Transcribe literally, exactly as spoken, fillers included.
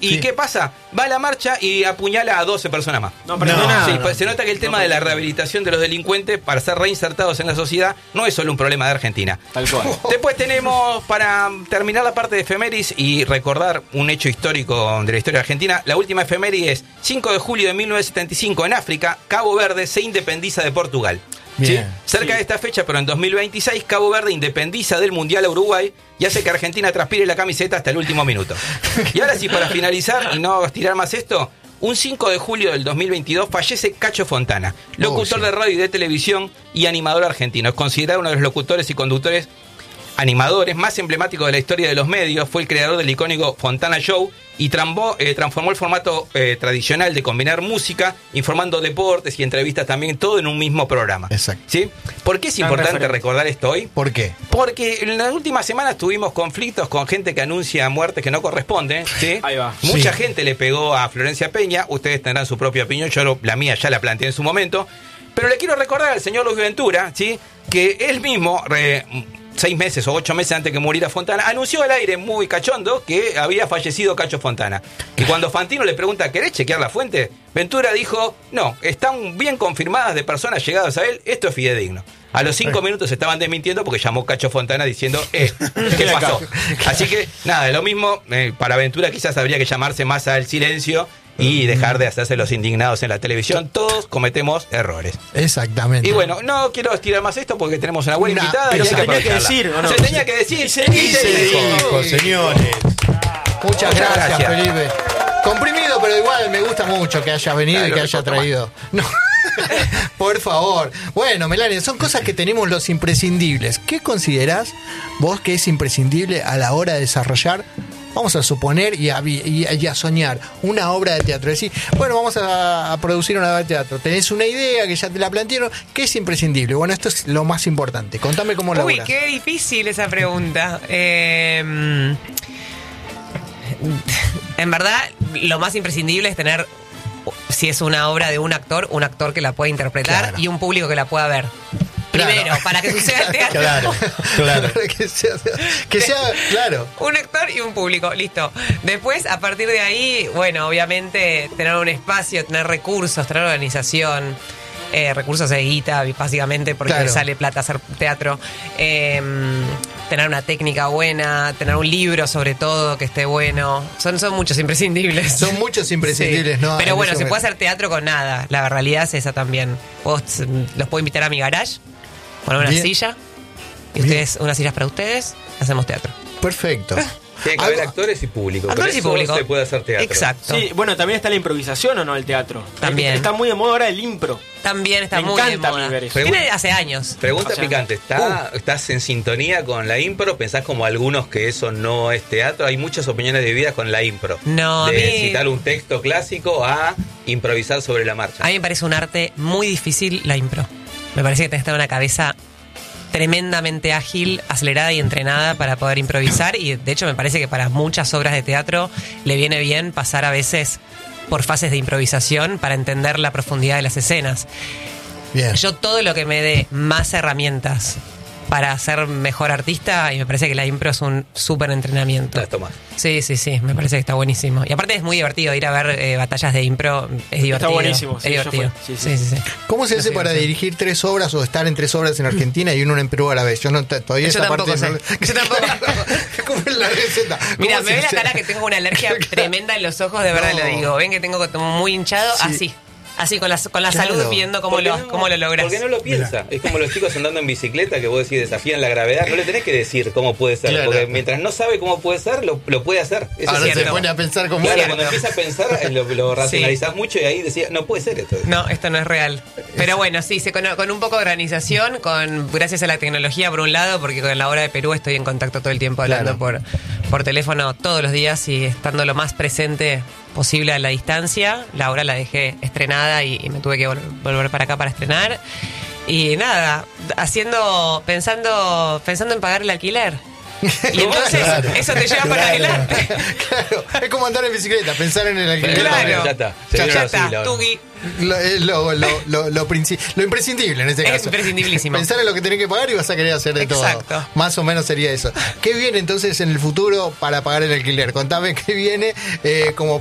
¿Y sí. qué pasa? Va a la marcha y apuñala a doce personas más. No, pero no, no, sí, no, pues no, se nota que el tema no, de la rehabilitación de los delincuentes para ser reinsertados en la sociedad no es solo un problema de Argentina. Tal cual. Después tenemos, para terminar la parte de efemérides y recordar un hecho histórico de la historia argentina, la última efeméride es cinco de julio de mil novecientos setenta y cinco en África, Cabo Verde se independiza de Portugal. ¿Sí? Cerca sí. de esta fecha, pero en dos mil veintiséis, Cabo Verde independiza del Mundial a Uruguay y hace que Argentina transpire la camiseta hasta el último minuto. Y ahora sí, para finalizar y no estirar más esto, un cinco de julio del dos mil veintidós fallece Cacho Fontana, locutor oh, sí. de radio y de televisión y animador argentino. Es considerado uno de los locutores y conductores animadores más emblemáticos de la historia de los medios. Fue el creador del icónico Fontana Show y trambó, eh, transformó el formato eh, tradicional de combinar música, informando deportes y entrevistas también, todo en un mismo programa. Exacto. ¿Sí? ¿Por qué es importante referente. recordar esto hoy? ¿Por qué? Porque en las últimas semanas tuvimos conflictos con gente que anuncia muertes que no corresponden. ¿Sí? Ahí va. Mucha sí. gente le pegó a Florencia Peña. Ustedes tendrán su propia opinión. Yo lo, la mía ya la planteé en su momento. Pero le quiero recordar al señor Luis Ventura, ¿sí? que él mismo... Re, seis meses o ocho meses antes que muriera Fontana, anunció al aire muy cachondo que había fallecido Cacho Fontana. Y cuando Fantino le pregunta, ¿querés chequear la fuente? Ventura dijo, no, están bien confirmadas de personas llegadas a él, esto es fidedigno. A los cinco minutos se estaban desmintiendo porque llamó Cacho Fontana diciendo, eh, ¿qué pasó? Así que, nada, lo mismo, eh, para Ventura quizás habría que llamarse más al silencio y dejar de hacerse los indignados en la televisión. Todos cometemos errores. Exactamente. Y bueno, no quiero estirar más esto porque tenemos una buena nah, invitada. Pero y se tenía que decir, ¿o no? Se tenía que decir. Y se, y se, se dijo, dijo, señores. Muchas, Muchas gracias, gracias, Felipe. Comprimido, pero igual me gusta mucho que hayas venido claro, y que haya traído. No. Por favor. Bueno, Melania, son cosas que tenemos los imprescindibles. ¿Qué considerás vos que es imprescindible a la hora de desarrollar, vamos a suponer y a, y, y a soñar una obra de teatro? Es decir, bueno, vamos a, a producir una obra de teatro. Tenés una idea que ya te la plantearon. ¿Qué es imprescindible? Bueno, esto es lo más importante. Contame cómo lo Uy, qué difícil esa pregunta. Eh, en verdad, lo más imprescindible es tener, si es una obra de un actor, un actor que la pueda interpretar claro. y un público que la pueda ver. Primero, claro. para que suceda el teatro. Claro, claro. que sea, que sea, claro. Un actor y un público, listo. Después, a partir de ahí, bueno, obviamente, tener un espacio, tener recursos, tener organización, eh, recursos de guita, básicamente, porque claro. sale plata hacer teatro. Eh, tener una técnica buena, tener un libro, sobre todo, que esté bueno. Son, son muchos imprescindibles. Son muchos imprescindibles, sí. ¿no? Pero bueno, se puede hacer teatro con nada. La realidad es esa también. Vos, los puedo invitar a mi garage, poner una Bien. silla, y Bien. ustedes, unas sillas para ustedes, hacemos teatro. Perfecto. Tiene que haber actores y público. Actores y público. Se puede hacer teatro. Exacto. Sí, bueno, también está la improvisación, ¿o no? El teatro. También. Está muy de moda ahora el impro. También está Me muy encanta de moda. ver eso. Viene hace años. Pregunta o sea, picante. ¿Está, uh. ¿Estás en sintonía con la impro? ¿Pensás como algunos que eso no es teatro? Hay muchas opiniones divididas con la impro. No, de mí... citar un texto clásico a improvisar sobre la marcha. A mí me parece un arte muy difícil la impro. Me parece que tenés que tener una cabeza tremendamente ágil, acelerada y entrenada para poder improvisar, y de hecho me parece que para muchas obras de teatro le viene bien pasar a veces por fases de improvisación para entender la profundidad de las escenas. Bien. Yo todo lo que me dé más herramientas para ser mejor artista, y me parece que la impro es un súper entrenamiento. Tomás. Sí, sí, sí, me parece que está buenísimo. Y aparte es muy divertido ir a ver eh, batallas de impro, es divertido. Está buenísimo. Es sí, divertido. Sí, sí. Sí, sí, sí. ¿Cómo se hace sí, para sí. dirigir tres obras o estar en tres obras en Argentina y uno en Perú a la vez? Yo no todavía Yo esa tampoco parte sé. no... Yo tampoco. ¿Cómo es la receta? Mira, ¿Cómo me ve la hace? cara que tengo una alergia tremenda en los ojos, de verdad No. lo digo. Ven que tengo como muy hinchado, Sí. así. Así, con la, con la Claro. salud, viendo cómo lo, no, cómo lo logras. Porque no lo piensa. Es como los chicos andando en bicicleta que vos decís desafían la gravedad. No le tenés que decir cómo puede ser. Claro. Porque mientras no sabe cómo puede ser, lo, lo puede hacer. Eso Ahora es se cierto. pone a pensar como Claro, era. cuando empieza a pensar, eh, lo, lo racionalizás sí. mucho y ahí decís, no puede ser esto. No, esto no es real. Pero bueno, sí, se, con, con un poco de organización, con gracias a la tecnología por un lado, porque con la hora de Perú estoy en contacto todo el tiempo hablando Claro. por, por teléfono todos los días y estando lo más presente posible a la distancia. La obra la dejé estrenada y, y me tuve que vol- volver para acá para estrenar. Y nada, haciendo, pensando, pensando en pagar el alquiler. Y entonces Claro. eso te lleva para Claro. adelante. Claro, es como andar en bicicleta, pensar en el alquiler. Claro. Ya está. Se Ya, vieron está, así, la- Tuki. Lo, es lo, lo, lo, lo, princi- lo imprescindible en este Es caso. imprescindiblísimo. Pensar en lo que tenés que pagar y vas a querer hacer de Exacto. todo. Más o menos sería eso. ¿Qué viene entonces en el futuro para pagar el alquiler? Contame qué viene eh, como